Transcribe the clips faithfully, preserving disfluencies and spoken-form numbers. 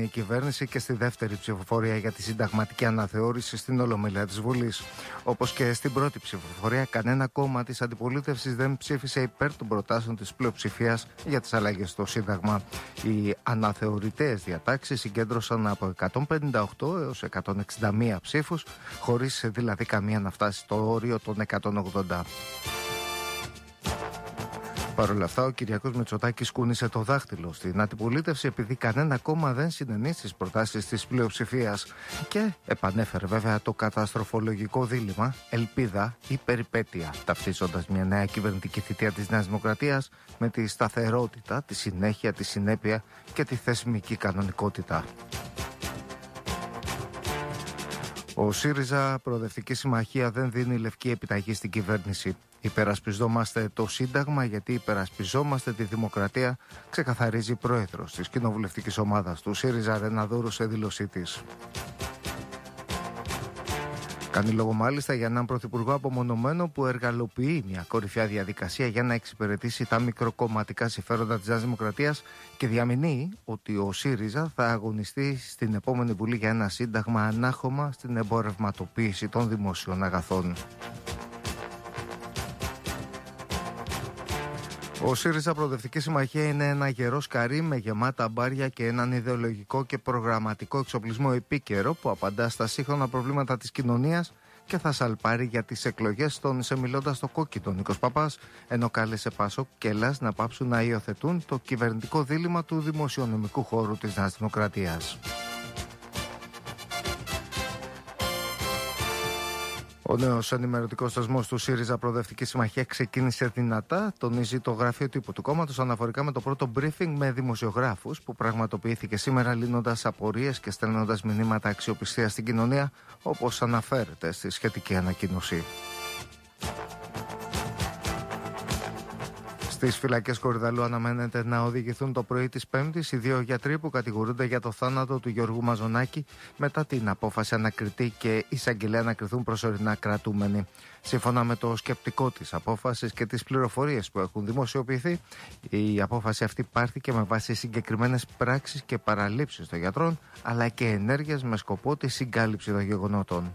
η κυβέρνηση και στη δεύτερη ψηφοφορία για τη συνταγματική αναθεώρηση στην Ολομέλεια της Βουλής. Όπως και στην πρώτη ψηφοφορία, κανένα κόμμα της αντιπολίτευσης δεν ψήφισε υπέρ των προτάσεων της πλειοψηφίας για τις αλλαγές στο Σύνταγμα. Οι αναθεωρητές διατάξεις συγκέντρωσαν από εκατόν πενήντα οκτώ έως εκατόν εξήντα μία ψήφους, χωρίς δηλαδή καμία να φτάσει στο όριο των εκατόν ογδόντα. Παρ' όλα αυτά, ο Κυριάκος Μητσοτάκης κούνησε το δάχτυλο στην αντιπολίτευση επειδή κανένα κόμμα δεν συνενεί στις προτάσεις της πλειοψηφίας και επανέφερε βέβαια το καταστροφολογικό δίλημμα ελπίδα ή περιπέτεια, ταυτίζοντας μια νέα κυβερνητική θητεία της Νέας Δημοκρατίας με τη σταθερότητα, τη συνέχεια, τη συνέπεια και τη θεσμική κανονικότητα. Ο ΣΥΡΙΖΑ Προοδευτική Συμμαχία δεν δίνει λευκή επιταγή στην κυβέρνηση. Υπερασπιζόμαστε το Σύνταγμα γιατί υπερασπιζόμαστε τη δημοκρατία, ξεκαθαρίζει η πρόεδρος της κοινοβουλευτικής ομάδας του ΣΥΡΙΖΑ Ρεναδούρου σε δήλωσή της. Κάνει λόγο μάλιστα για έναν πρωθυπουργό απομονωμένο που εργαλοποιεί μια κορυφαία διαδικασία για να εξυπηρετήσει τα μικροκομματικά συμφέροντα της Νέας Δημοκρατίας και διαμηνύει ότι ο ΣΥΡΙΖΑ θα αγωνιστεί στην επόμενη Βουλή για ένα σύνταγμα ανάχωμα στην εμπορευματοποίηση των δημοσίων αγαθών. Ο ΣΥΡΙΖΑ Προοδευτική Συμμαχία είναι ένα γερό σκαρί με γεμάτα μπάρια και έναν ιδεολογικό και προγραμματικό εξοπλισμό επίκαιρο που απαντά στα σύγχρονα προβλήματα της κοινωνίας και θα σαλπάρει για τις εκλογές, τόνισε μιλώντας στο κόκκινο Νίκος Παπάς, ενώ κάλεσε Πασόκ και Ελλάς να πάψουν να υιοθετούν το κυβερνητικό δίλημμα του δημοσιονομικού χώρου της Νέας Δημοκρατίας. Ο νέος ενημερωτικός θεσμός του ΣΥΡΙΖΑ Προοδευτική Συμμαχία ξεκίνησε δυνατά, τονίζει το γραφείο τύπου του κόμματος αναφορικά με το πρώτο briefing με δημοσιογράφους που πραγματοποιήθηκε σήμερα, λύνοντας απορίες και στέλνοντας μηνύματα αξιοπιστίας στην κοινωνία, όπως αναφέρεται στη σχετική ανακοίνωση. Στις φυλακές Κορυδαλού αναμένεται να οδηγηθούν το πρωί της Πέμπτης οι δύο γιατροί που κατηγορούνται για το θάνατο του Γιώργου Μαζονάκη μετά την απόφαση ανακριτή και εισαγγελέα να κριθούν προσωρινά κρατούμενοι. Σύμφωνα με το σκεπτικό της απόφασης και τις πληροφορίες που έχουν δημοσιοποιηθεί, η απόφαση αυτή πάρθηκε με βάση συγκεκριμένες πράξεις και παραλήψεις των γιατρών, αλλά και ενέργειες με σκοπό τη συγκάλυψη των γεγονότων.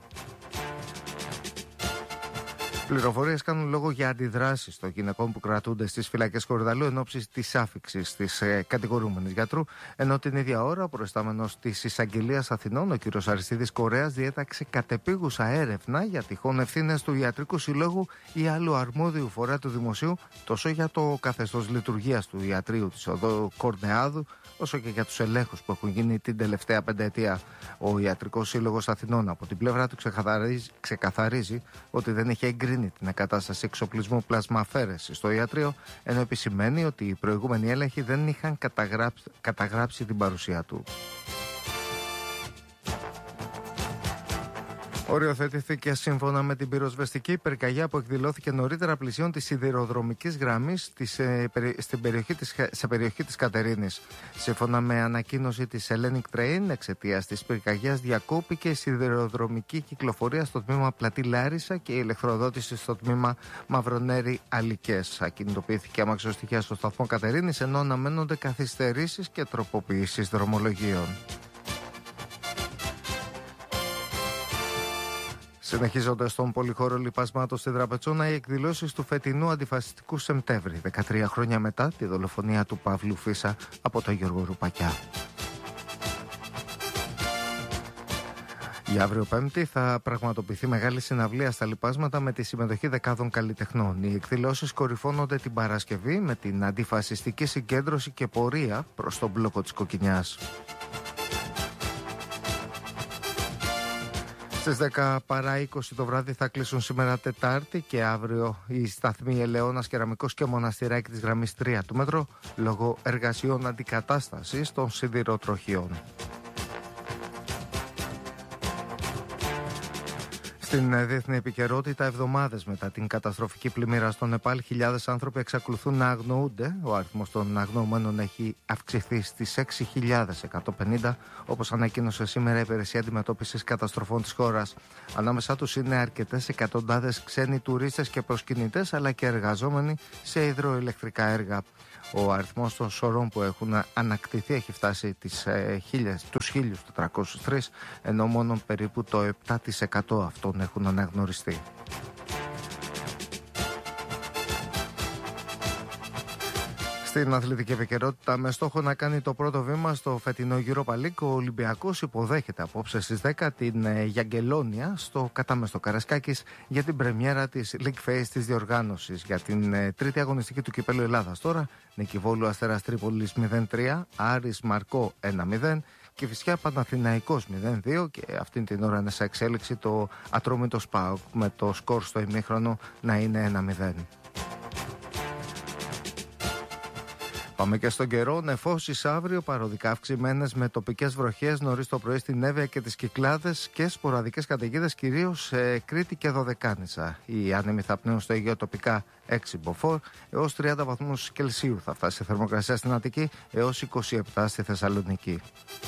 Πληροφορίες κάνουν λόγο για αντιδράσεις των γυναικών που κρατούνται στις φυλακές Κορυδαλού εν ώψη της άφιξης της ε, κατηγορούμενης γιατρού, ενώ την ίδια ώρα ο προϊστάμενος της Εισαγγελίας Αθηνών, ο κ. Αριστίδης Κορέας, διέταξε κατεπίγουσα έρευνα για τυχόν ευθύνες του Ιατρικού Συλλόγου ή άλλου αρμόδιου φορέα του Δημοσίου, τόσο για το καθεστώς λειτουργίας του Ιατρείου της Οδό Κορνεάδου, όσο και για τους ελέγχους που έχουν γίνει την τελευταία πενταετία. Ο Ιατρικός Σύλλογος Αθηνών από την πλευρά του ξεκαθαρίζει, ξεκαθαρίζει ότι δεν έχει εγκρίνει την εγκατάσταση εξοπλισμού πλασμαφαίρεσης στο ιατρείο, ενώ επισημαίνει ότι οι προηγούμενοι έλεγχοι δεν είχαν καταγράψει, καταγράψει την παρουσία του. Οριοθετήθηκε σύμφωνα με την πυροσβεστική πυρκαγιά που εκδηλώθηκε νωρίτερα πλησίων της σιδηροδρομικής γραμμής της, ε, στην περιοχή της, σε περιοχή της Κατερίνης. Σύμφωνα με ανακοίνωση της Hellenic Train, εξαιτίας της πυρκαγιάς διακόπηκε η σιδηροδρομική κυκλοφορία στο τμήμα Πλατή Λάρισα και η ηλεκτροδότηση στο τμήμα Μαυρονέρη Αλικές. Ακινητοποιήθηκε αμαξοστοιχεία στο σταθμό Κατερίνης, ενώ αναμένονται καθυστερήσεις και τροποποιήσεις δρομολογίων. Συνεχίζοντας τον πολυχώρο λιπασμάτων στη Δραπετσόνα, οι εκδηλώσεις του φετινού αντιφασιστικού Σεπτέμβρη, δεκατρία χρόνια μετά τη δολοφονία του Παύλου Φίσα από τον Γιώργο Ρουπακιά. Για αύριο Πέμπτη θα πραγματοποιηθεί μεγάλη συναυλία στα λιπάσματα με τη συμμετοχή δεκάδων καλλιτεχνών. Οι εκδηλώσεις κορυφώνονται την Παρασκευή με την αντιφασιστική συγκέντρωση και πορεία προς τον μπλόκο της Κοκκινιάς. Στις δέκα παρά είκοσι το βράδυ θα κλείσουν σήμερα Τετάρτη και αύριο οι σταθμοί Ελαιώνας, Κεραμικός και Μοναστηράκι της γραμμής τρία του μέτρο λόγω εργασιών αντικατάστασης των σιδηροτροχιών. Στην διεθνή επικαιρότητα, εβδομάδες μετά την καταστροφική πλημμύρα στο Νεπάλ, χιλιάδες άνθρωποι εξακολουθούν να αγνοούνται. Ο αριθμός των αγνοωμένων έχει αυξηθεί στις έξι χιλιάδες εκατόν πενήντα, όπως ανακοίνωσε σήμερα η Υπηρεσία Αντιμετώπισης Καταστροφών της χώρας. Ανάμεσά τους είναι αρκετές εκατοντάδες ξένοι τουρίστες και προσκυνητές, αλλά και εργαζόμενοι σε υδροηλεκτρικά έργα. Ο αριθμός των σωρών που έχουν ανακτηθεί έχει φτάσει τις, ε, χίλιες, τους χίλιους τετρακόσιους τρεις, ενώ μόνο περίπου το επτά τοις εκατό αυτών έχουν αναγνωριστεί. Στην αθλητική επικαιρότητα, με στόχο να κάνει το πρώτο βήμα στο φετινό Europa League, ο Ολυμπιακός υποδέχεται απόψε στις δέκα την Γιαγκελόνια στο Κατάμεστο Καρασκάκης για την πρεμιέρα της League Phase της διοργάνωσης. Για την τρίτη αγωνιστική του Κυπέλλου Ελλάδας τώρα, Νίκη Βόλου Αστέρας Τρίπολης μηδέν τρία, Άρης Μαρκό ένα μηδέν, Κηφισιά Παναθηναϊκός μηδέν δύο και αυτήν την ώρα είναι σε εξέλιξη το Ατρόμητος ΠΑΟΚ με το σκορ στο ημίχρονο να είναι ένα μηδέν. Πάμε και στον καιρό. Νεφώσεις αύριο, παροδικά αυξημένες με τοπικές βροχές νωρίς το πρωί στην Εύβοια και τις Κυκλάδες και σποραδικές καταιγίδες κυρίως σε Κρήτη και Δωδεκάνησα. Οι άνεμοι θα πνέουν στο Αιγαίο τοπικά έξι μποφόρ έως τριάντα βαθμούς Κελσίου. Θα φτάσει η θερμοκρασία στην Αττική έως είκοσι επτά στη Θεσσαλονίκη.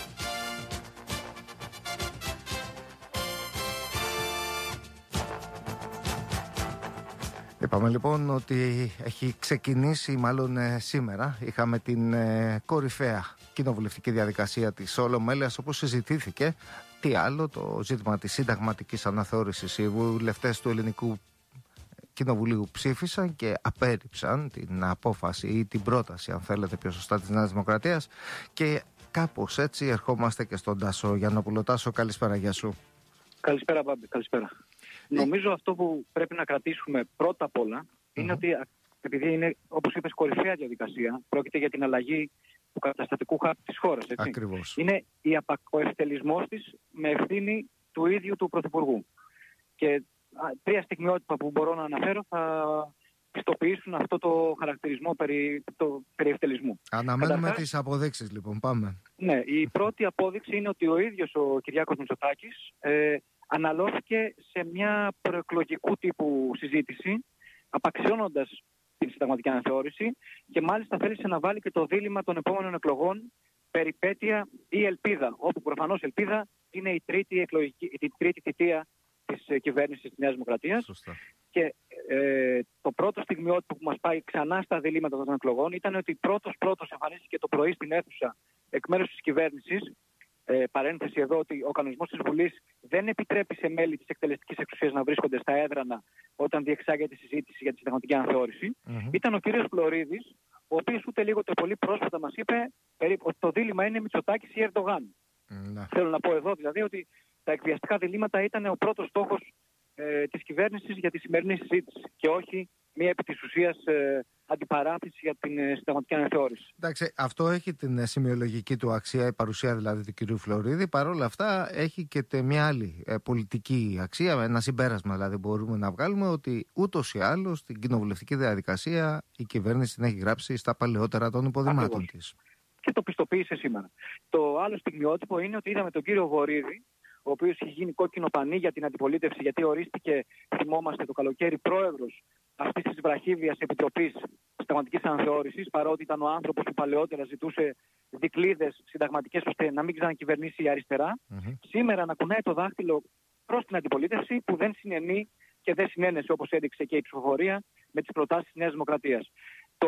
Είπαμε λοιπόν ότι έχει ξεκινήσει, μάλλον ε, σήμερα είχαμε την ε, κορυφαία κοινοβουλευτική διαδικασία της Ολομέλειας, όπου συζητήθηκε τι άλλο, το ζήτημα της συνταγματικής αναθεώρησης. Οι βουλευτές του Ελληνικού Κοινοβουλίου ψήφισαν και απέρριψαν την απόφαση ή την πρόταση, αν θέλετε πιο σωστά, της Νέας Δημοκρατίας, και κάπως έτσι ερχόμαστε και στον Τάσο Γιαννόπουλο. Τάσο, καλησπέρα, γεια σου. Καλησπέρα, Μπάμπη, καλησπέρα. Νομίζω αυτό που πρέπει να κρατήσουμε πρώτα απ' όλα είναι mm-hmm. ότι, επειδή είναι, όπως είπες, κορυφαία διαδικασία, πρόκειται για την αλλαγή του καταστατικού χάρτη της χώρας. Έτσι. Ακριβώς. Είναι ο ευτελισμός της με ευθύνη του ίδιου του Πρωθυπουργού. Και α, τρία στιγμιότυπα που μπορώ να αναφέρω θα πιστοποιήσουν αυτό το χαρακτηρισμό περί, το, περί ευτελισμού. Αναμένουμε Καταρχάς, τις αποδείξεις λοιπόν, πάμε. Ναι, η πρώτη απόδειξη είναι ότι ο ίδιος ο Κυριάκος Μητσοτάκης ε, αναλώθηκε σε μια προεκλογικού τύπου συζήτηση, απαξιώνοντας την συνταγματική αναθεώρηση, και μάλιστα θέλησε να βάλει και το δίλημμα των επόμενων εκλογών, περιπέτεια ή ελπίδα, όπου προφανώς ελπίδα είναι η τρίτη, εκλογική, η τρίτη θητεία της κυβέρνησης της Νέας Δημοκρατίας. Σωστά. Και ε, το πρώτο στιγμιότυπο που μας πάει ξανά στα διλήμματα των εκλογών ήταν ότι πρώτος πρώτος εμφανίστηκε το πρωί στην αίθουσα εκ μέρους της κυβέρνησης. Ε, παρένθεση εδώ ότι ο κανονισμός της Βουλής δεν επιτρέπει σε μέλη της εκτελεστικής εξουσίας να βρίσκονται στα έδρανα όταν διεξάγεται συζήτηση για τη συνταγματική αναθεώρηση. Mm-hmm. Ήταν ο κύριος Φλωρίδης, ο οποίος ούτε λίγο το πολύ πρόσφατα μας είπε περίπου, ότι το δίλημμα είναι Μητσοτάκης ή Ερντογάν. Mm-hmm. Θέλω να πω εδώ δηλαδή ότι τα εκβιαστικά διλήμματα ήταν ο πρώτος στόχος ε, της κυβέρνησης για τη σημερινή συζήτηση και όχι μία επί της ουσίας ε, αντιπαράθεση για την ε, συνταγματική αναθεώρηση. Εντάξει, αυτό έχει την σημειολογική του αξία, η παρουσία δηλαδή του κ. Φλωρίδη. Παρ' όλα αυτά έχει και τε μια άλλη ε, πολιτική αξία, ένα συμπέρασμα δηλαδή μπορούμε να βγάλουμε, ότι ούτως ή άλλως στην κοινοβουλευτική διαδικασία η κυβέρνηση την έχει γράψει στα παλαιότερα των υποδημάτων της. Και το πιστοποίησε σήμερα. Το άλλο στιγμιότυπο είναι ότι είδαμε τον κύριο Βορίδη, ο οποίος είχε γίνει κόκκινο πανί για την αντιπολίτευση, γιατί ορίστηκε, θυμόμαστε, το καλοκαίρι πρόεδρος αυτής της βραχίβιας επιτροπής συνταγματικής αναθεώρησης, παρότι ήταν ο άνθρωπος που παλαιότερα ζητούσε δικλείδες συνταγματικές ώστε να μην ξανακυβερνήσει η αριστερά. Mm-hmm. Σήμερα να κουνάει το δάχτυλο προς την αντιπολίτευση που δεν συνενεί και δεν συνένεσε, όπως έδειξε και η ψηφοφορία, με τις προτάσεις της Νέας Δημοκρατίας. Το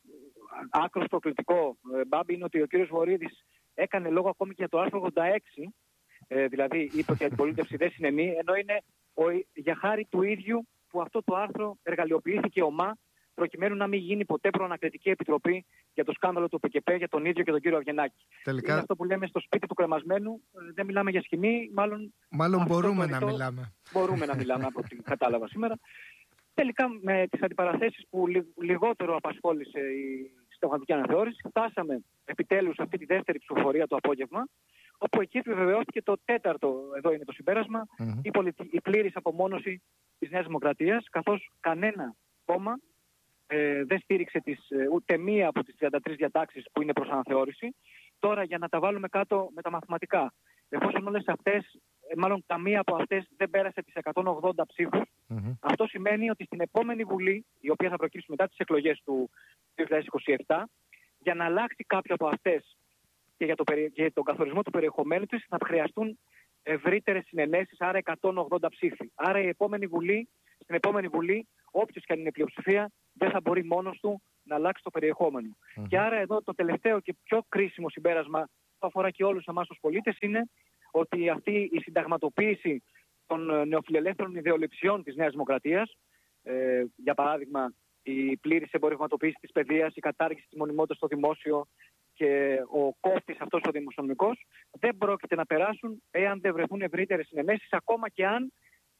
άκρος προκλητικό, Μπάμπη, είναι ότι ο κύριος Βορίδης έκανε λόγο ακόμη και για το άρθρο ογδόντα έξι. Ε, δηλαδή είπε ότι η αντιπολίτευση δεν συνενεί, ενώ είναι ο, για χάρη του ίδιου που αυτό το άρθρο εργαλειοποιήθηκε ομά προκειμένου να μην γίνει ποτέ προανακριτική επιτροπή για το σκάνδαλο του ΠΚΠ για τον ίδιο και τον κύριο Αυγενάκη. Τελικά... Είναι αυτό που λέμε στο σπίτι του κρεμασμένου, δεν μιλάμε για σκηνή, μάλλον... Μάλλον μπορούμε να μιλάμε. Μπορούμε να μιλάμε από ό,τι κατάλαβα σήμερα. Τελικά με τις αντιπαραθέσεις που λιγότερο απασχόλησε η συνταγματική αναθεώρηση, φτάσαμε επιτέλους σε αυτή τη δεύτερη ψηφοφορία το απόγευμα, όπου εκεί επιβεβαιώθηκε το τέταρτο, εδώ είναι το συμπέρασμα, mm-hmm. η, πολιτι... η πλήρης απομόνωση της Νέας Δημοκρατίας, καθώς κανένα κόμμα ε, δεν στήριξε τις, ε, ούτε μία από τις τριάντα τρεις διατάξεις που είναι προς αναθεώρηση. Τώρα για να τα βάλουμε κάτω με τα μαθηματικά, εφόσον όλες αυτές μάλλον καμία από αυτές δεν πέρασε τις εκατόν ογδόντα ψήφους. Mm-hmm. Αυτό σημαίνει ότι στην επόμενη Βουλή, η οποία θα προκύψει μετά τις εκλογές του δύο χιλιάδες είκοσι επτά, για να αλλάξει κάποια από αυτές και για, το, και για τον καθορισμό του περιεχομένου της, θα χρειαστούν ευρύτερες συνενέσεις, άρα εκατόν ογδόντα ψήφοι. Άρα η επόμενη Βουλή, στην επόμενη Βουλή, όποιος και αν είναι πλειοψηφία, δεν θα μπορεί μόνος του να αλλάξει το περιεχόμενο. Mm-hmm. Και άρα εδώ το τελευταίο και πιο κρίσιμο συμπέρασμα που αφορά και όλους εμάς τους πολίτες είναι ότι αυτή η συνταγματοποίηση των νεοφιλελεύθερων ιδεολειψιών της Νέας Δημοκρατίας, ε, για παράδειγμα η πλήρης εμπορευματοποίηση της παιδείας, η κατάργηση της μονιμότητας στο δημόσιο και ο κόφτης αυτός ο δημοσιονομικός, δεν πρόκειται να περάσουν εάν δεν βρεθούν ευρύτερες συνενέσεις, ακόμα και αν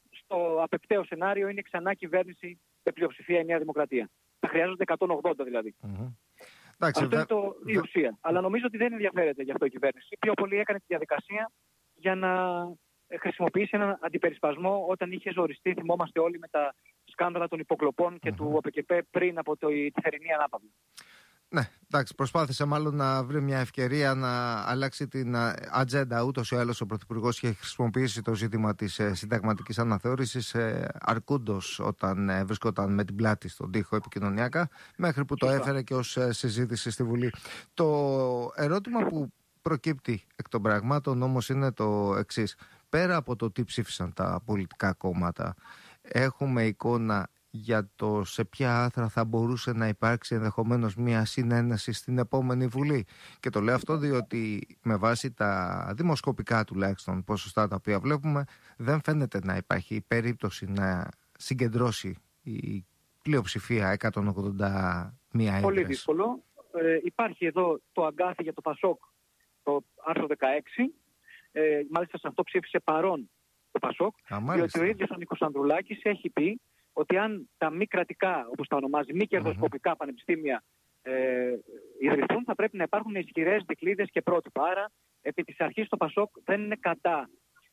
στο απεπταίο σενάριο είναι ξανά κυβέρνηση με πλειοψηφία η Νέα Δημοκρατία. Θα χρειάζονται εκατόν ογδόντα δηλαδή. Mm-hmm. Αυτό είναι το, η ουσία. Αλλά νομίζω ότι δεν ενδιαφέρεται γι' αυτό η κυβέρνηση. Πιο πολύ έκανε τη διαδικασία για να χρησιμοποιήσει έναν αντιπερισπασμό όταν είχε ζοριστεί, θυμόμαστε όλοι, με τα σκάνδαλα των υποκλοπών και mm-hmm. του ΟΠΕΚΕΠΕ πριν από το, τη θερινή ανάπαυλα. Ναι, εντάξει, προσπάθησε μάλλον να βρει μια ευκαιρία να αλλάξει την ατζέντα. Ούτως ή άλλως ο Πρωθυπουργός είχε χρησιμοποιήσει το ζήτημα της συνταγματικής αναθεώρησης αρκούντος όταν βρισκόταν με την πλάτη στον τοίχο επικοινωνιακά, μέχρι που το έφερε και ως συζήτηση στη Βουλή. Το ερώτημα που προκύπτει εκ των πραγμάτων όμως είναι το εξής. Πέρα από το τι ψήφισαν τα πολιτικά κόμματα, έχουμε εικόνα για το σε ποια άθρα θα μπορούσε να υπάρξει ενδεχομένως μια συνένεση στην επόμενη Βουλή. Και το λέω αυτό διότι με βάση τα δημοσκοπικά τουλάχιστον ποσοστά τα οποία βλέπουμε, δεν φαίνεται να υπάρχει περίπτωση να συγκεντρώσει η πλειοψηφία εκατόν ογδόντα μία έδρες. Πολύ δύσκολο. Ε, υπάρχει εδώ το αγκάθι για το Πασόκ, το άρθρο δεκαέξι. Ε, μάλιστα σε αυτό ψήφισε παρόν το Πασόκ, Α, διότι ο ίδιος ο Νίκος Ανδρουλάκης έχει πει ότι αν τα μη κρατικά, όπως τα ονομάζει, μη κερδοσκοπικά mm-hmm. πανεπιστήμια ε, ιδρυθούν, θα πρέπει να υπάρχουν ισχυρές δικλείδες και πρότυπα. Άρα, επί της αρχής το Πασόκ δεν είναι κατά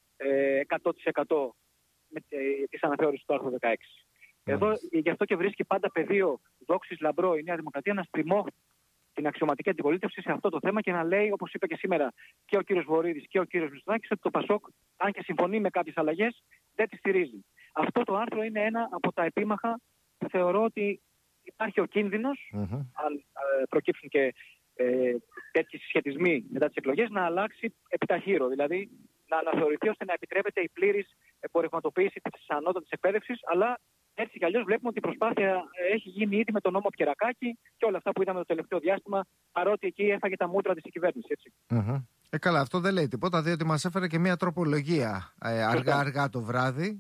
ε, εκατό τοις εκατό με, ε, της αναθεώρησης του άρθρου δεκαέξι. Mm-hmm. Εδώ, γι' αυτό και βρίσκει πάντα πεδίο δόξης λαμπρό η Νέα Δημοκρατία να στριμώχνει την αξιωματική αντιπολίτευση σε αυτό το θέμα και να λέει, όπως είπε και σήμερα και ο κύριος Βορίδης και ο κύριος Μητσοτάκης, ότι το Πασόκ, αν και συμφωνεί με κάποιες αλλαγές, δεν τις στηρίζει. Αυτό το άρθρο είναι ένα από τα επίμαχα που θεωρώ ότι υπάρχει ο κίνδυνος, mm-hmm. αν ε, προκύψουν και ε, τέτοιοι συσχετισμοί μετά τις εκλογές, να αλλάξει επιταχύρω. Δηλαδή να αναθεωρηθεί ώστε να επιτρέπεται η πλήρης εμπορευματοποίηση της ανώτατης εκπαίδευσης, αλλά έτσι κι αλλιώς βλέπουμε ότι η προσπάθεια έχει γίνει ήδη με τον νόμο Πιερακάκη και όλα αυτά που είδαμε το τελευταίο διάστημα, παρότι εκεί έφαγε τα μούτρα της η κυβέρνηση. Έτσι. Mm-hmm. Ε, καλά, αυτό δεν λέει τίποτα, διότι μας έφερε και μια τροπολογία ε, αργά-αργά το βράδυ.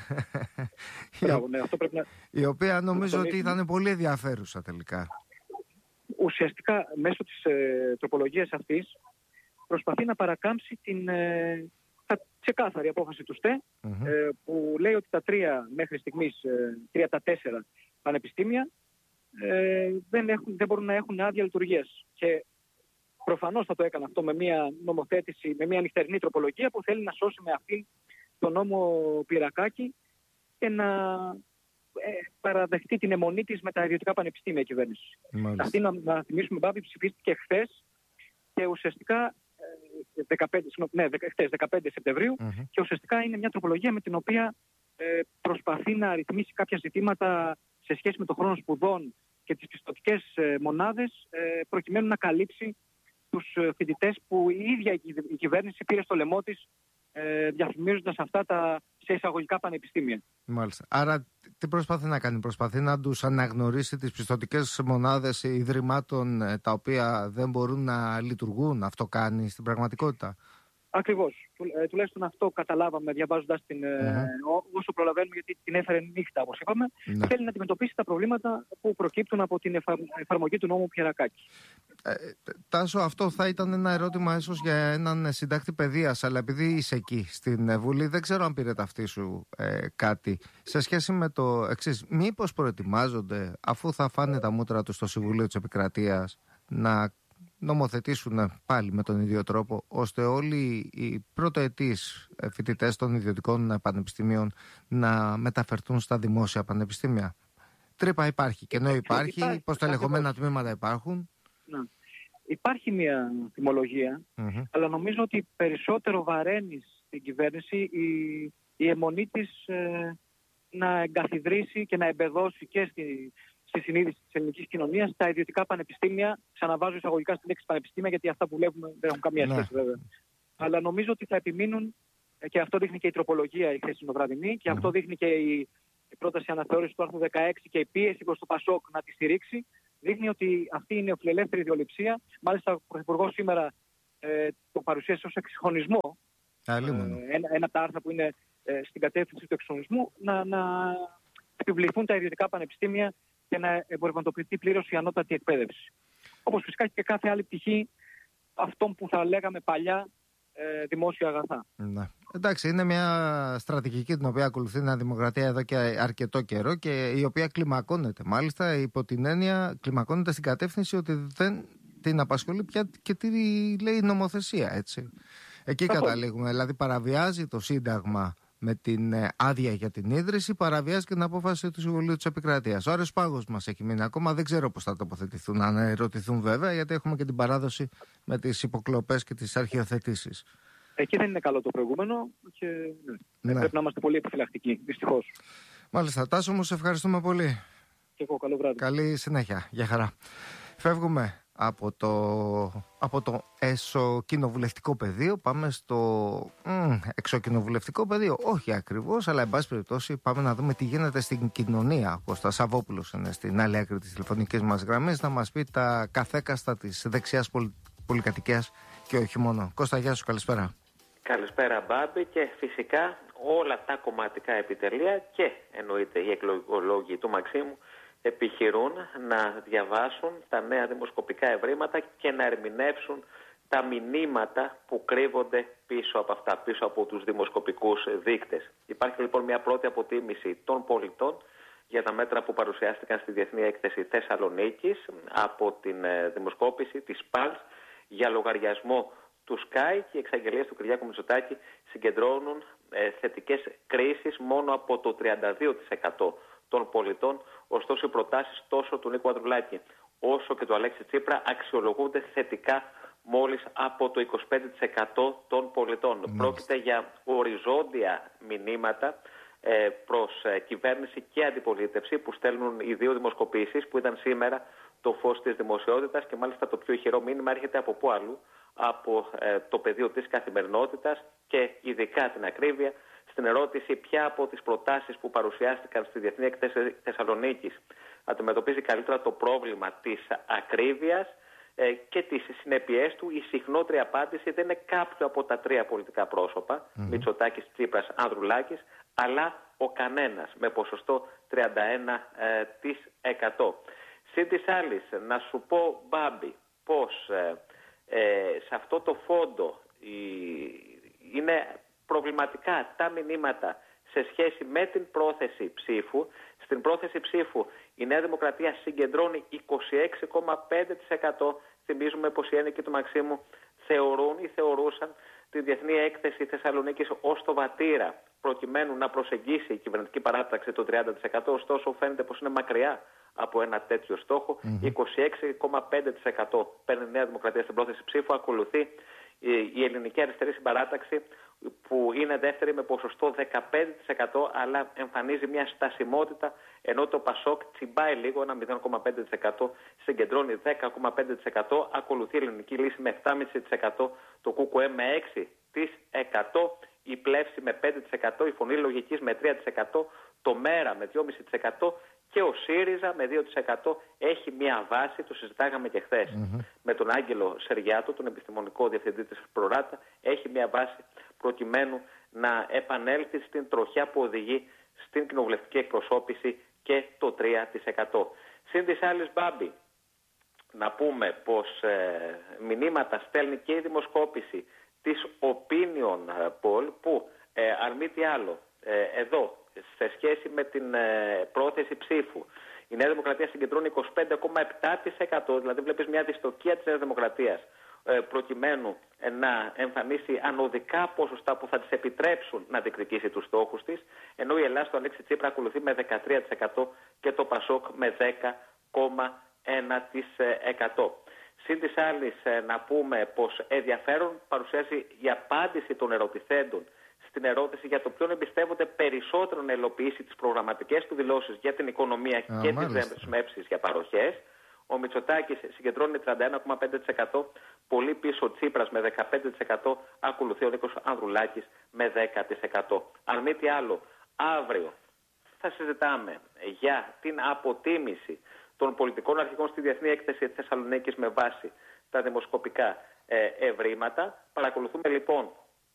Μπράβο, ναι, αυτό πρέπει να... η οποία νομίζω ότι ήταν πολύ ενδιαφέρουσα τελικά. Ουσιαστικά μέσω της ε, τροπολογίας αυτής προσπαθεί να παρακάμψει την ε, ξεκάθαρη απόφαση του ΣΤΕ mm-hmm. ε, που λέει ότι τα τρία μέχρι στιγμής, ε, τρία τα τέσσερα πανεπιστήμια ε, δεν, έχουν, δεν μπορούν να έχουν άδεια λειτουργίας. Και προφανώς θα το έκανε αυτό με μια νομοθέτηση, με μια νυχτερινή τροπολογία που θέλει να σώσει με αυτή τον νόμο Πιερακάκη και να ε, παραδεχτεί την αιμονή της με τα ιδιωτικά πανεπιστήμια κυβέρνηση. Αυτή, να, να θυμίσουμε, Μπάμπη, ψηφίστηκε χθες και ουσιαστικά ε, δεκαπέντε, ναι, χθες, δεκαπέντε Σεπτεμβρίου mm-hmm. και ουσιαστικά είναι μια τροπολογία με την οποία ε, προσπαθεί να ρυθμίσει κάποια ζητήματα σε σχέση με το χρόνο σπουδών και τις πιστωτικές ε, μονάδες ε, προκειμένου να καλύψει τους φοιτητές που η ίδια η κυβέρνηση πήρε στο λαιμό της ε, διαφημίζοντας αυτά τα σε εισαγωγικά πανεπιστήμια. Μάλιστα. Άρα τι προσπαθεί να κάνει? Προσπαθεί να τους αναγνωρίσει τις πιστωτικές μονάδες ιδρυμάτων τα οποία δεν μπορούν να λειτουργούν? Αυτό κάνει στην πραγματικότητα? Ακριβώς. Του, ε, τουλάχιστον αυτό καταλάβαμε διαβάζοντας την, mm-hmm. ε, όσο προλαβαίνουμε, γιατί την έφερε νύχτα, όπως είπαμε. Mm-hmm. Θέλει να αντιμετωπίσει τα προβλήματα που προκύπτουν από την εφα... εφαρμογή του νόμου Πιερακάκη. Ε, Τάσο, αυτό θα ήταν ένα ερώτημα ίσως για έναν συντάκτη παιδείας, αλλά επειδή είσαι εκεί στην Βουλή, δεν ξέρω αν πήρε ταυτή σου ε, κάτι σε σχέση με το εξής. Μήπως προετοιμάζονται, αφού θα φάνε τα μούτρα τους στο Συμβουλίο της Επικρατείας, να νομοθετήσουν πάλι με τον ίδιο τρόπο, ώστε όλοι οι πρωτοετής φοιτητές των ιδιωτικών πανεπιστημίων να μεταφερθούν στα δημόσια πανεπιστήμια? Τρύπα υπάρχει, κενό υπάρχει, υποστελεχωμένα τμήματα υπάρχουν. Ναι. υπάρχει μια θυμολογία, mm-hmm. αλλά νομίζω ότι περισσότερο βαραίνει στην κυβέρνηση η, η αιμονή της ε, να εγκαθιδρύσει και να εμπεδώσει και στη, στη συνείδηση της ελληνικής κοινωνίας τα ιδιωτικά πανεπιστήμια. Ξαναβάζω εισαγωγικά στη λέξη πανεπιστήμια, γιατί αυτά που βλέπουμε δεν έχουν καμία ναι. σχέση βέβαια. Αλλά νομίζω ότι θα επιμείνουν, και αυτό δείχνει και η τροπολογία η χθεσινοβραδινή, και mm-hmm. αυτό δείχνει και η, η πρόταση αναθεώρησης του άρθρου δεκαέξι και η πίεση προς το ΠΑΣΟΚ να τη στηρίξει. Δείχνει ότι αυτή είναι η νεοφιλελεύθερη ιδεολειψία. Μάλιστα, ο Πρωθυπουργός σήμερα ε, το παρουσίασε ως εξυγχρονισμό. Ε, ένα, ένα από τα άρθρα που είναι ε, στην κατεύθυνση του εξυγχρονισμού, να, να επιβληθούν τα ιδιωτικά πανεπιστήμια και να εμπορευματοποιηθεί πλήρως η ανώτατη εκπαίδευση. Όπως φυσικά και κάθε άλλη πτυχή αυτών που θα λέγαμε παλιά ε, δημόσια αγαθά. Ναι. Εντάξει, είναι μια στρατηγική την οποία ακολουθεί η Νέα Δημοκρατία εδώ και αρκετό καιρό και η οποία κλιμακώνεται. Μάλιστα, υπό την έννοια κλιμακώνεται στην κατεύθυνση ότι δεν την απασχολεί πια και τι λέει η νομοθεσία, έτσι. Εκεί Καθώς. καταλήγουμε. Δηλαδή, παραβιάζει το Σύνταγμα με την άδεια για την ίδρυση, παραβιάζει και την απόφαση του Συμβουλίου της Επικρατείας. Ο Άρης Πάγος μας έχει μείνει ακόμα. Δεν ξέρω πώς θα τοποθετηθούν, αν ερωτηθούν βέβαια, γιατί έχουμε και την παράδοση με τις υποκλοπές και τις αρχιοθετήσεις. Εκεί δεν είναι καλό το προηγούμενο και ναι. Ναι. πρέπει να είμαστε πολύ επιφυλακτικοί, δυστυχώς. Μάλιστα. Τάσο μου, σε ευχαριστούμε πολύ. Και εγώ, καλό βράδυ. Καλή συνέχεια. Γεια χαρά. Φεύγουμε από το, από το εσωκοινοβουλευτικό πεδίο, πάμε στο μ, εξωκοινοβουλευτικό πεδίο. Όχι ακριβώς, αλλά εν πάση περιπτώσει πάμε να δούμε τι γίνεται στην κοινωνία. Ο Κώστας Σαββόπουλος είναι στην άλλη άκρη της τηλεφωνικής μας γραμμής να μας πει τα καθέκαστα της δεξιάς πολυ, πολυκατοικίας και όχι μόνο. Κώστα, γεια σου, καλησπέρα. Καλησπέρα, Μπάμπη, και φυσικά όλα τα κομματικά επιτελεία και εννοείται οι εκλογολόγοι του Μαξίμου επιχειρούν να διαβάσουν τα νέα δημοσκοπικά ευρήματα και να ερμηνεύσουν τα μηνύματα που κρύβονται πίσω από αυτά, πίσω από τους δημοσκοπικούς δείκτες. Υπάρχει λοιπόν μια πρώτη αποτίμηση των πολιτών για τα μέτρα που παρουσιάστηκαν στη Διεθνή Έκθεση Θεσσαλονίκης από την δημοσκόπηση της ΠΑΛΣ για λογαριασμό του Sky, και οι εξαγγελίες του Κυριάκου Μητσοτάκη συγκεντρώνουν ε, θετικές κρίσεις μόνο από το τριάντα δύο τοις εκατό των πολιτών. Ωστόσο, οι προτάσεις τόσο του Νίκου Ανδρουλάκη όσο και του Αλέξη Τσίπρα αξιολογούνται θετικά μόλις από το είκοσι πέντε τοις εκατό των πολιτών. Mm. Πρόκειται για οριζόντια μηνύματα ε, προς ε, κυβέρνηση και αντιπολίτευση που στέλνουν οι δύο δημοσκοπήσεις που ήταν σήμερα το φως της δημοσιότητας, και μάλιστα το πιο ηχηρό μήνυμα έρχεται από πού αλλού, από ε, το πεδίο της καθημερινότητας, και ειδικά την ακρίβεια στην ερώτηση ποια από τις προτάσεις που παρουσιάστηκαν στη Διεθνή Έκθεση Θεσσαλονίκης αντιμετωπίζει καλύτερα το πρόβλημα της ακρίβειας ε, και τις συνέπειές του. Η συχνότερη απάντηση δεν είναι κάποιο από τα τρία πολιτικά πρόσωπα, mm-hmm. Μητσοτάκης, Τσίπρας, Ανδρουλάκης, αλλά ο κανένας, με ποσοστό τριάντα ένα τοις εκατό. Συν της άλλης, να σου πω, Μπάμπη, πως ε, ε, σε αυτό το φόντο η, είναι προβληματικά τα μηνύματα σε σχέση με την πρόθεση ψήφου. Στην πρόθεση ψήφου η Νέα Δημοκρατία συγκεντρώνει είκοσι έξι κόμμα πέντε τοις εκατό. Θυμίζουμε πως οι ένικοι του Μαξίμου θεωρούν ή θεωρούσαν τη Διεθνή Έκθεση Θεσσαλονίκης ως το βατήρα προκειμένου να προσεγγίσει η κυβερνητική παράταξη το τριάντα τοις εκατό. Ωστόσο, φαίνεται πως είναι μακριά από ένα τέτοιο στόχο. Mm-hmm. είκοσι έξι κόμμα πέντε τοις εκατό παίρνει η Νέα Δημοκρατία στην πρόθεση ψήφου. Ακολουθεί η Ελληνική Αριστερή Συμπαράταξη που είναι δεύτερη με ποσοστό δεκαπέντε τοις εκατό, αλλά εμφανίζει μια στασιμότητα, ενώ το ΠΑΣΟΚ τσιμπάει λίγο, ένα μηδέν κόμμα πέντε τοις εκατό, συγκεντρώνει δέκα κόμμα πέντε τοις εκατό. Ακολουθεί η Ελληνική Λύση με επτά κόμμα πέντε τοις εκατό, το ΚΚΕ με έξι τοις εκατό, η Πλεύση με πέντε τοις εκατό, η Φωνή Λογικής με τρία τοις εκατό, το ΜΕΡΑ με δύο κόμμα πέντε τοις εκατό και ο ΣΥΡΙΖΑ με δύο τοις εκατό έχει μια βάση, το συζητάγαμε και χθες mm-hmm. με τον Άγγελο Σεριάτο, τον επιστημονικό διευθυντή της Προράτα, έχει μια βάση προκειμένου να επανέλθει στην τροχιά που οδηγεί στην κοινοβουλευτική εκπροσώπηση και το τρία τοις εκατό. Συν της άλλης, Μπάμπη, να πούμε πως ε, μηνύματα στέλνει και η δημοσκόπηση της Opinion Poll που, ε, αν μη τι άλλο, ε, εδώ, σε σχέση με την ε, πρόθεση ψήφου, η Νέα Δημοκρατία συγκεντρώνει είκοσι πέντε κόμμα επτά τοις εκατό, δηλαδή βλέπεις μια δυστοκία της Νέας Δημοκρατίας ε, προκειμένου ε, να εμφανίσει ανωδικά ποσοστά που θα της επιτρέψουν να διεκδικήσει τους στόχους της, ενώ η Ελλάδα στο Αλέξη Τσίπρα ακολουθεί με δεκατρία τοις εκατό και το ΠΑΣΟΚ με δέκα κόμμα ένα τοις εκατό. Συν της άλλης, να πούμε πως ενδιαφέρον παρουσιάζει η απάντηση των ερωτηθέντων στην ερώτηση για το ποιον εμπιστεύονται περισσότερο να υλοποιήσει τις προγραμματικές του δηλώσεις για την οικονομία Α, και μάλιστα. τις δεσμεύσεις για παροχές. Ο Μητσοτάκης συγκεντρώνει τριάντα ένα κόμμα πέντε τοις εκατό, πολύ πίσω ο Τσίπρας με δεκαπέντε τοις εκατό, ακολουθεί ο Νίκος Ανδρουλάκης με δέκα τοις εκατό. Αν μη τι άλλο, αύριο θα συζητάμε για την αποτίμηση των πολιτικών αρχηγών στη Διεθνή Έκθεση της Θεσσαλονίκης με βάση τα δημοσκοπικά ε, ευρήματα. Παρακολουθούμε λοιπόν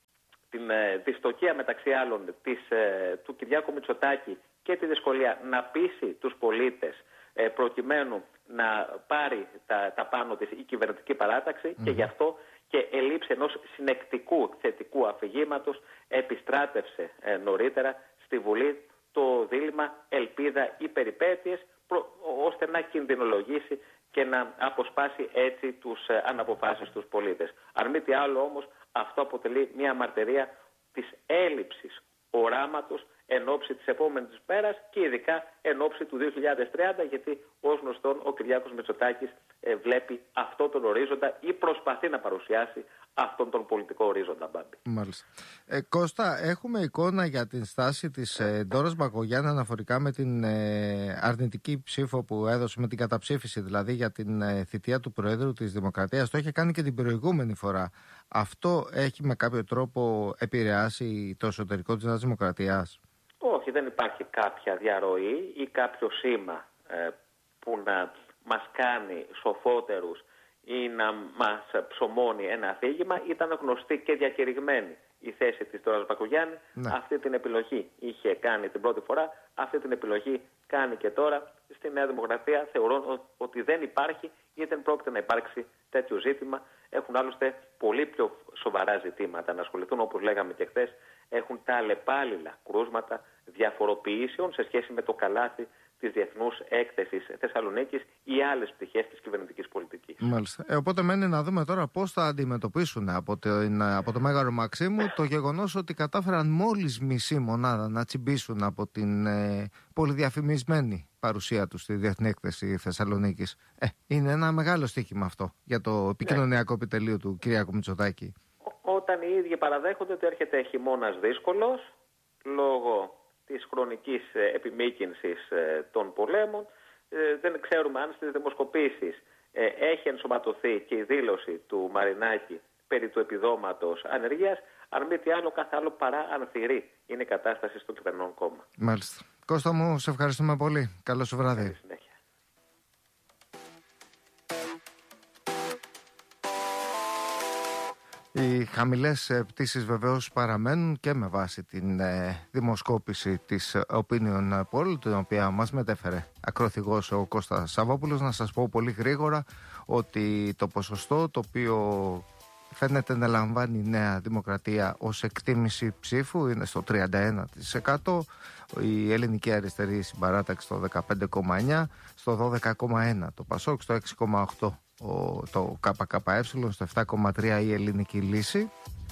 την ε, δυστοκία μεταξύ άλλων της, ε, του Κυριάκου Μητσοτάκη και τη δυσκολία να πείσει τους πολίτες ε, προκειμένου να πάρει τα, τα πάνω της η κυβερνητική παράταξη mm. και γι' αυτό και ελήψη ενός συνεκτικού θετικού αφηγήματος επιστράτευσε ε, νωρίτερα στη Βουλή το δίλημμα ελπίδα ή περιπέτειες, προ, ώστε να κινδυνολογήσει και να αποσπάσει έτσι τους ε, αναποφάσεις τους πολίτες. Αν μη τι άλλο όμως, αυτό αποτελεί μια μαρτυρία της έλλειψης οράματος εν ώψη της επόμενης μέρας και ειδικά εν ώψη του δύο χιλιάδες τριάντα, γιατί ως γνωστόν ο Κυριάκος Μητσοτάκης ε, βλέπει αυτό τον ορίζοντα ή προσπαθεί να παρουσιάσει αυτόν τον πολιτικό ορίζοντα, Μπάμπη. Μάλιστα. Ε, Κώστα, έχουμε εικόνα για την στάση της ε, Ντόρας Μπακογιάννη αναφορικά με την ε, αρνητική ψήφο που έδωσε, με την καταψήφιση δηλαδή για την ε, θητεία του Προέδρου της Δημοκρατίας. Το είχε κάνει και την προηγούμενη φορά. Αυτό έχει με κάποιο τρόπο επηρεάσει το εσωτερικό της Νέας Δημοκρατίας? Όχι, δεν υπάρχει κάποια διαρροή ή κάποιο σήμα ε, που να μας κάνει σοφότερους ή να μας ψωμώνει ένα αφήγημα. Ήταν γνωστή και διακηρυγμένη η θέση της Ντόρας Μπακογιάννη. Ναι. Αυτή την επιλογή είχε κάνει την πρώτη φορά, αυτή την επιλογή κάνει και τώρα. Στη Νέα Δημοκρατία θεωρούν ότι δεν υπάρχει ή δεν πρόκειται να υπάρξει τέτοιο ζήτημα. Έχουν άλλωστε πολύ πιο σοβαρά ζητήματα να ασχοληθούν, όπως λέγαμε και χθες. Έχουν τα αλλεπάλληλα κρούσματα διαφοροποιήσεων σε σχέση με το καλάθι της Διεθνούς Έκθεσης Θεσσαλονίκης ή άλλες πτυχές της κυβερνητικής πολιτικής. Μάλιστα. Ε, οπότε μένει να δούμε τώρα πώς θα αντιμετωπίσουν από το, από το Μέγαρο Μαξίμου το γεγονός ότι κατάφεραν μόλις μισή μονάδα να τσιμπήσουν από την ε, πολυδιαφημισμένη παρουσία του στη Διεθνή Έκθεση Θεσσαλονίκης. Ε, είναι ένα μεγάλο στοίχημα αυτό για το επικοινωνιακό ναι. επιτελείο του Κυριάκου Μητσοτάκη. Όταν οι ίδιοι παραδέχονται ότι έρχεται χειμώνας δύσκολος λόγω της χρονικής επιμήκυνσης των πολέμων, δεν ξέρουμε αν στις δημοσκοπήσεις έχει ενσωματωθεί και η δήλωση του Μαρινάκη περί του επιδόματος ανεργίας. Αν μη τι άλλο, κάθε άλλο παρά ανθυρή είναι η κατάσταση στο κυβερνών κόμμα. Μάλιστα. Κώστα μου, σε ευχαριστούμε πολύ. Καλό σου βράδυ. Καλή συνέχεια. Οι χαμηλές πτήσεις βεβαίως παραμένουν και με βάση την ε, δημοσκόπηση της Opinion Poll, την οποία μας μετέφερε ακροθυγός ο Κώστας Σαββόπουλος. Να σας πω πολύ γρήγορα ότι το ποσοστό το οποίο φαίνεται να λαμβάνει η Νέα Δημοκρατία ως εκτίμηση ψήφου είναι στο τριάντα ένα τοις εκατό, η Ελληνική Αριστερή Συμπαράταξη στο δεκαπέντε κόμμα εννιά τοις εκατό, στο δώδεκα κόμμα ένα τοις εκατό το Πασόκ, στο έξι κόμμα οκτώ τοις εκατό το ΚΚΕ, στο επτά κόμμα τρία τοις εκατό η Ελληνική Λύση.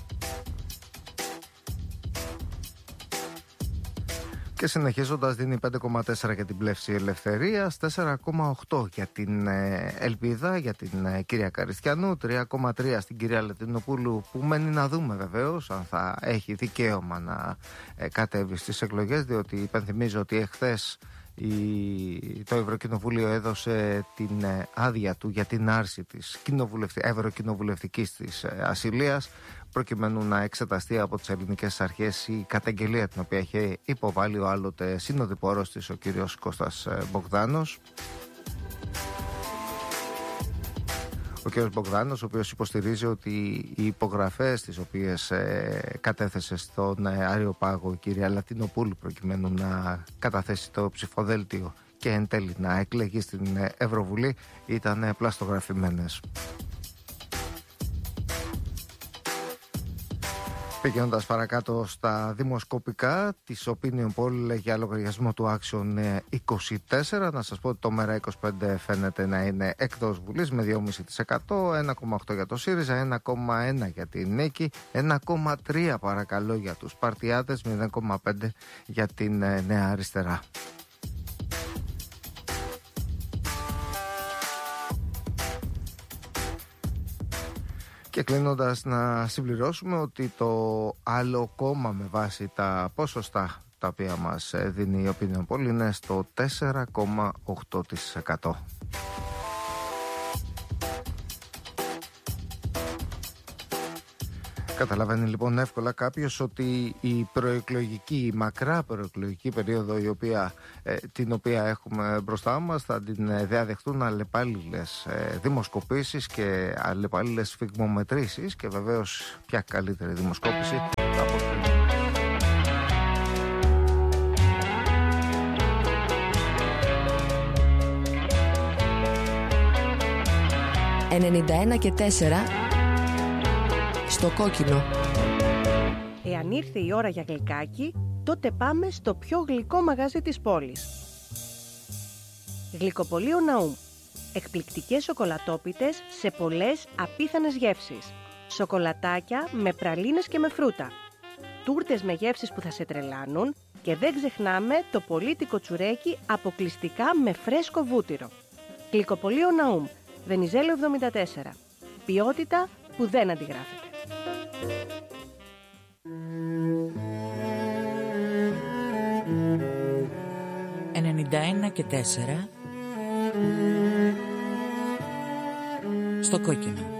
Και συνεχίζοντας δίνει πέντε κόμμα τέσσερα για την Πλεύση Ελευθερίας, τέσσερα κόμμα οκτώ για την Ελπίδα, για την κυρία Καριστιανού, τρία κόμμα τρία στην κυρία Λετινοπούλου, που μένει να δούμε βεβαίως αν θα έχει δικαίωμα να κατέβει στις εκλογές, διότι υπενθυμίζω ότι εχθές η, το Ευρωκοινοβούλιο έδωσε την άδεια του για την άρση της ευρωκοινοβουλευτικής της ασυλίας, προκειμένου να εξεταστεί από τις ελληνικές αρχές η καταγγελία την οποία είχε υποβάλει ο άλλοτε συνοδοιπόρος της, ο κύριος Κώστας Μπογδάνος. Ο κ. Μπογδάνος, ο οποίος υποστηρίζει ότι οι υπογραφές τις οποίες ε, κατέθεσε στον ε, Αριοπάγο η κυρία Λατινοπούλου προκειμένου να καταθέσει το ψηφοδέλτιο και εν τέλει να εκλεγεί στην ε, Ευρωβουλή ήταν ε, πλαστογραφημένες. Πηγαίνοντας παρακάτω στα δημοσκοπικά της Opinion Poll για λογαριασμό του Action είκοσι τέσσερα, να σας πω ότι το Μέρα είκοσι πέντε φαίνεται να είναι εκτός Βουλής με δύο κόμμα πέντε τοις εκατό, ένα κόμμα οκτώ για το ΣΥΡΙΖΑ, ένα κόμμα ένα για την Νίκη, ένα κόμμα τρία παρακαλώ για τους Παρτιάτες, μηδέν κόμμα πέντε για την Νέα Αριστερά. Και κλείνοντας, να συμπληρώσουμε ότι το άλλο κόμμα με βάση τα ποσοστά τα οποία μας δίνει η Opinion Poll είναι στο τέσσερα κόμμα οκτώ τοις εκατό. Καταλαβαίνει λοιπόν εύκολα κάποιος ότι η προεκλογική, η μακρά προεκλογική περίοδο η οποία, ε, την οποία έχουμε μπροστά μας θα την διαδεχτούν αλλεπάλληλες ε, δημοσκοπήσεις και αλλεπάλληλες φυγμομετρήσεις και βεβαίως ποια καλύτερη δημοσκόπηση από ενενήντα ένα και τέσσερα στο κόκκινο. Εάν ήρθε η ώρα για γλυκάκι, τότε πάμε στο πιο γλυκό μαγαζί της πόλης. Γλυκοπωλείο Ναούμ. Εκπληκτικές σοκολατόπιτες σε πολλές απίθανες γεύσεις. Σοκολατάκια με πραλίνες και με φρούτα. Τούρτες με γεύσεις που θα σε τρελάνουν και δεν ξεχνάμε το πολύτικο τσουρέκι αποκλειστικά με φρέσκο βούτυρο. Γλυκοπωλείο Ναούμ. Βενιζέλο εβδομήντα τέσσερα. Ποιότητα που δεν αντιγράφεται. ενενήντα ένα και τέσσερα στο κόκκινο.